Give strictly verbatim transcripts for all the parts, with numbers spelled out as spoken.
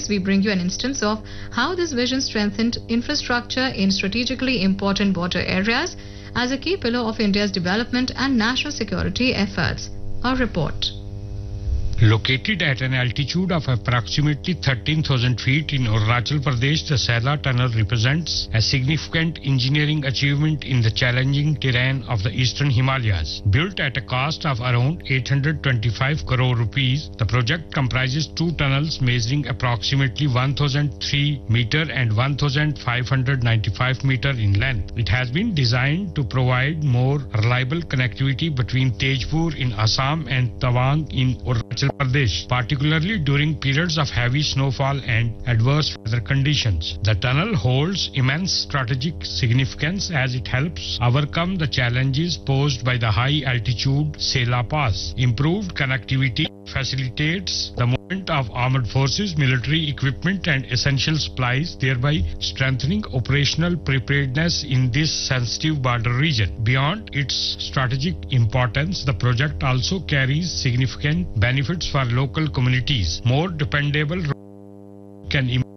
we bring you an instance of how this vision strengthened infrastructure in strategically important border areas as a key pillar of India's development and national security efforts. Our report. Located at an altitude of approximately thirteen thousand feet in Arunachal Pradesh, the Saila Tunnel represents a significant engineering achievement in the challenging terrain of the eastern Himalayas. Built at a cost of around eight hundred twenty-five crore rupees, the project comprises two tunnels measuring approximately one thousand three meter and one thousand five hundred ninety-five meter in length. It has been designed to provide more reliable connectivity between Tejpur in Assam and Tawang in Arunachal Pradesh, particularly during periods of heavy snowfall and adverse weather conditions. The tunnel holds immense strategic significance as it helps overcome the challenges posed by the high altitude Saila Pass. Improved connectivity facilitates the movement of armed forces, military equipment and essential supplies, thereby strengthening operational preparedness in this sensitive border region. Beyond its strategic importance, the project also carries significant benefits for local communities. More dependable can improve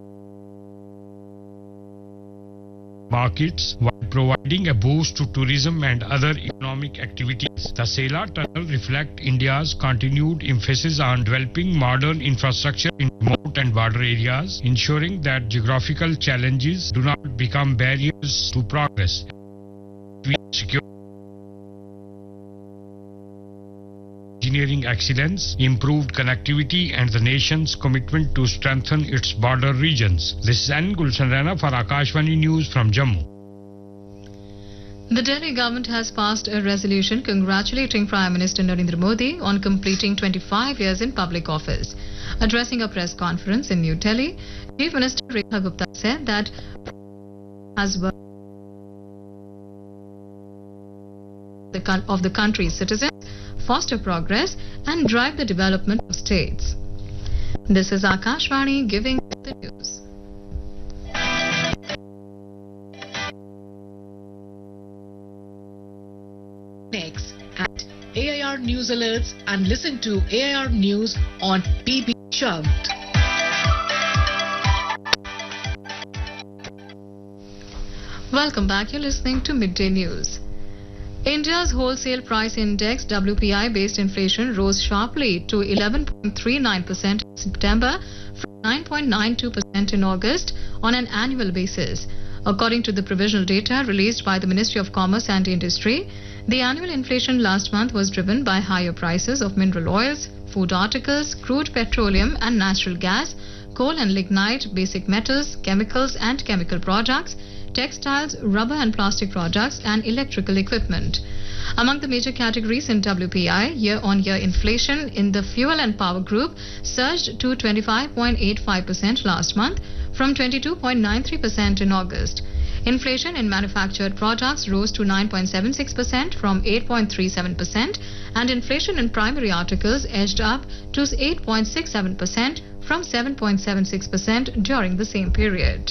markets while providing a boost to tourism and other economic activities. The Saila Tunnel reflects India's continued emphasis on developing modern infrastructure in remote and border areas, ensuring that geographical challenges do not become barriers to progress. We secure engineering excellence, improved connectivity and the nation's commitment to strengthen its border regions. This is N. Gulshan Rana for Akashvani News from Jammu. The Delhi government has passed a resolution congratulating Prime Minister Narendra Modi on completing twenty-five years in public office. Addressing a press conference in New Delhi, Chief Minister Rekha Gupta said that has worked of the country's citizens, foster progress and drive the development of states. This is Akashvani giving the news. Next at A I R News Alerts and listen to A I R News on P B Shunt. Welcome back. You're listening to Midday News. India's wholesale price index W P I-based inflation rose sharply to eleven point three nine percent in September from nine point nine two percent in August on an annual basis. According to the provisional data released by the Ministry of Commerce and Industry, the annual inflation last month was driven by higher prices of mineral oils, food articles, crude petroleum and natural gas, coal and lignite, basic metals, chemicals and chemical products, textiles, rubber and plastic products and electrical equipment. Among the major categories in W P I, year-on-year inflation in the fuel and power group surged to twenty-five point eight five percent last month from twenty-two point nine three percent in August. Inflation in manufactured products rose to nine point seven six percent from eight point three seven percent and inflation in primary articles edged up to eight point six seven percent from seven point seven six percent during the same period.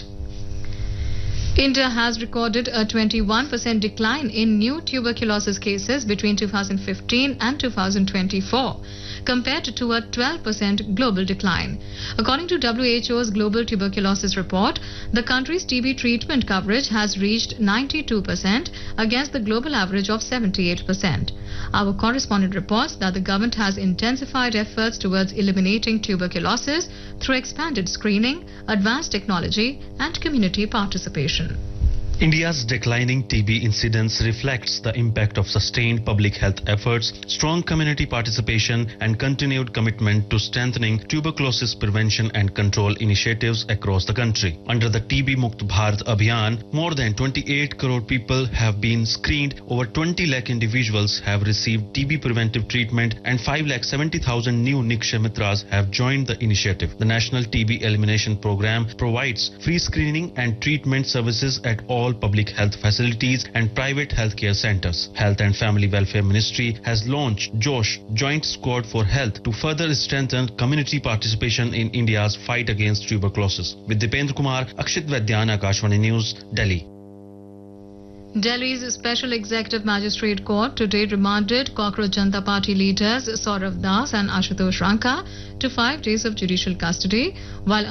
India has recorded a twenty-one percent decline in new tuberculosis cases between two thousand fifteen and two thousand twenty-four, compared to a twelve percent global decline. According to W H O's Global Tuberculosis Report, the country's T B treatment coverage has reached ninety-two percent against the global average of seventy-eight percent. Our correspondent reports that the government has intensified efforts towards eliminating tuberculosis through expanded screening, advanced technology, and community participation. India's declining T B incidence reflects the impact of sustained public health efforts, strong community participation, and continued commitment to strengthening tuberculosis prevention and control initiatives across the country. Under the T B Mukt Bharat Abhiyan, more than twenty-eight crore people have been screened, over twenty lakh individuals have received T B preventive treatment, and five lakh seventy thousand new Nikshay Mitras have joined the initiative. The National T B Elimination Program provides free screening and treatment services at all public health facilities and private healthcare centers. Health and Family Welfare Ministry has launched JOSH, Joint Squad for Health, to further strengthen community participation in India's fight against tuberculosis. With Dipendra Kumar, Akshit Vaidyan, Akashvani News, Delhi. Delhi's Special Executive Magistrate Court today remanded Cockroach Janata Party leaders Saurav Das and Ashutosh Ranka to five days of judicial custody, while